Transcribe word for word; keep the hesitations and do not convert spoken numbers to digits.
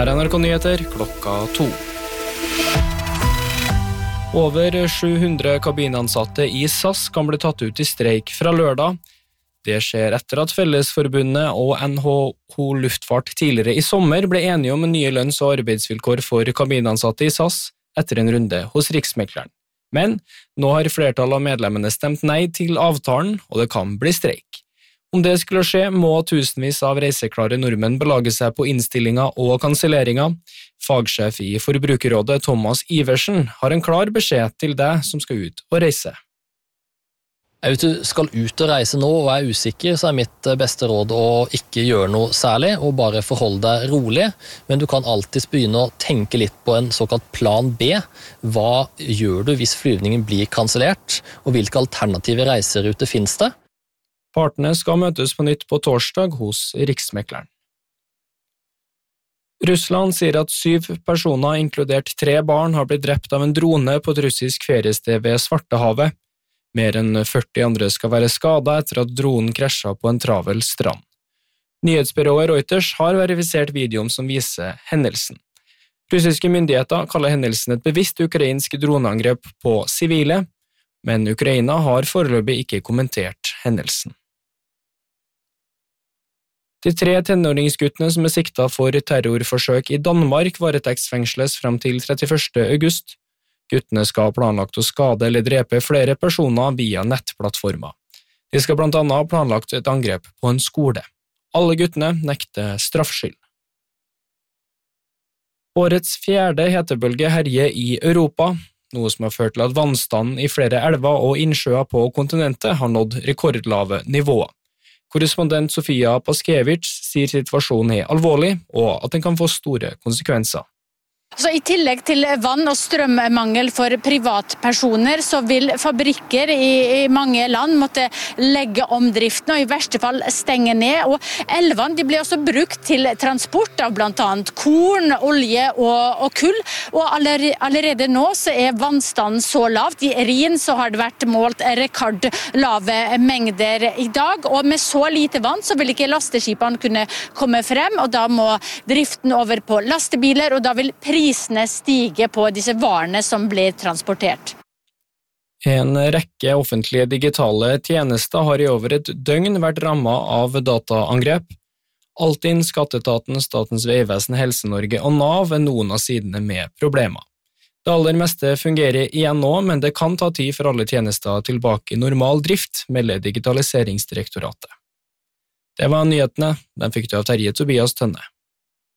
er N R K Nyheter klokka to. Over sju hundre kabinansatte i S A S kan bli tatt ut i streik fra lørdag. Det skjer etter at Fellesforbundet og N H O Luftfart tidligere i sommer ble enige om nye lønns- og arbeidsvilkår for kabinansatte i S A S etter en runde hos Riksmekleren. Men nå har flertallet av medlemmene stemt nei til avtalen, og det kan bli streik. Om det skulle skje, må tusenvis av reiseklare nordmenn belage seg på innstillinger og kanselleringer. Fagsjef i Forbrukerrådet Thomas Iversen har en klar beskjed til deg som skal ut og reise. Hvis du skal ut og reise nå og er usikker, så er mitt beste råd å ikke gjøre noe særlig, og bare forholde deg rolig. Men du kan alltid begynne å tenke litt på en såkalt plan B. Hva gjør du hvis flyvningen blir kansellert, og hvilke alternative reiseruter finnes det? Partene skal møtes på nytt på torsdag hos Riksmekleren. Russland sier at syv personer, inkludert tre barn, har blitt drept av en drone på et russisk feriested ved Svartehavet. Mer enn førti andre skal være skadet etter at dronen krasjet på en travel strand. Nyhetsbyrået Reuters har verifisert videoen som viser hendelsen. Russiske myndigheter kaller hendelsen et bevisst ukrainsk droneangrep på sivile, men Ukraina har foreløpig ikke kommentert hendelsen. De tre tenåringsguttene som er siktet for terrorforsøk i Danmark varetektsfengsles frem til trettiførste august. Guttene skal ha planlagt å skade eller drepe flere personer via nettplattformer. De skal blant annet ha planlagt et angrep på en skole. Alle guttene nekter straffskyld. Årets fjerde hetebølge herjer i Europa, noe som har ført til at vannstanden i flere elver og innsjøer på kontinentet har nådd rekordlave nivåer. Korrespondent Sofia Paskevich sier situasjonen er alvorlig, og at den kan få store konsekvenser. Så I tillegg til vann- og strømmangel for privatpersoner, så vil fabrikker i, i mange land måtte legge om driften og i verste fall stenge ned. Og elvene de blir også brukt til transport av blant annet korn, olje og, og kull. Og allerede, allerede nå så er vannstanden så lavt. I Rhin så har det vært målt rekordlave mengder i dag. Og med så lite vann så vil ikke lasteskipene kunne komme frem, og da må driften over på lastebiler, og da vil prisen prisene stiger på disse varene som blir transportert. En rekke offentlige digitale tjenester har i over et døgn vært rammet av dataangrep. Altinn, Skatteetaten, Statens vegvesen, Helse-Norge og Nav er noen av sidene med problemer. Det aller meste fungerer igjen nå, men det kan ta tid for alle tjenester tilbake i normal drift, melder Digitaliseringsdirektoratet. Det var nyhetene, den fikk du av Terje Tobias Tønne.